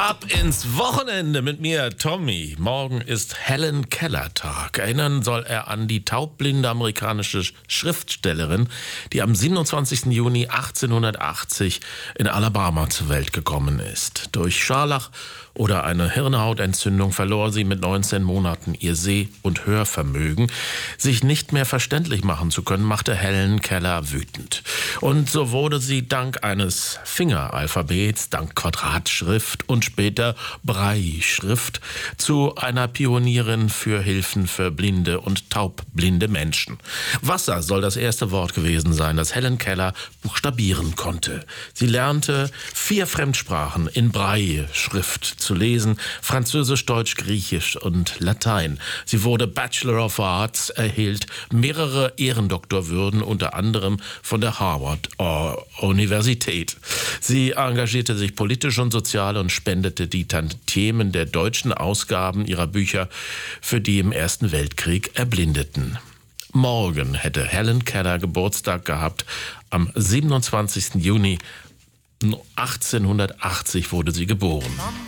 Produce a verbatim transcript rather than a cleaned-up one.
Ab ins Wochenende mit mir, Tommy. Morgen ist Helen Keller Tag. Erinnern soll er an die taubblinde amerikanische Schriftstellerin, die am siebenundzwanzigsten Juni achtzehnhundertachtzig in Alabama zur Welt gekommen ist. Durch Scharlach oder eine Hirnhautentzündung verlor sie mit neunzehn Monaten ihr Seh- und Hörvermögen. Sich nicht mehr verständlich machen zu können, machte Helen Keller wütend. Und so wurde sie dank eines Fingeralphabets, dank Quadratschrift und später Brailleschrift zu einer Pionierin für Hilfen für blinde und taubblinde Menschen. Wasser soll das erste Wort gewesen sein, das Helen Keller buchstabieren konnte. Sie lernte vier Fremdsprachen in Brailleschrift zu lesen: Französisch, Deutsch, Griechisch und Latein. Sie wurde Bachelor of Arts, erhielt mehrere Ehrendoktorwürden, unter anderem von der Harvard-Universität. Sie engagierte sich politisch und sozial und spendete die Tantiemen der deutschen Ausgaben ihrer Bücher für die im Ersten Weltkrieg Erblindeten. Morgen hätte Helen Keller Geburtstag gehabt. Am siebenundzwanzigsten Juni achtzehnhundertachtzig wurde sie geboren.